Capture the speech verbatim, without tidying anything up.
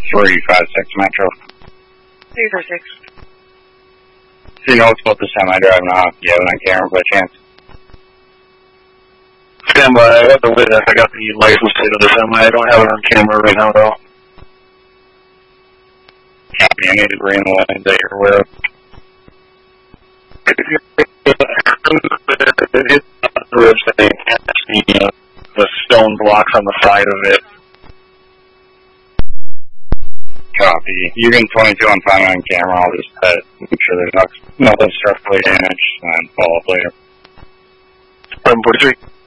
three five six Metro. three five six. Do you know what's about the semi driving off? Do you have it on camera by chance? Stand by, I got the witness, I got the license plate of the semi, I don't have it on camera right now though. Copy, I need to bring the lines that you're aware of. It's the ribs thing, the, uh, the stone blocks on the side of it. Copy. You can twenty-two, I'm fine on camera, I'll just uh, make sure there's no, nothing structurally damaged, and follow up later. eleven forty-three.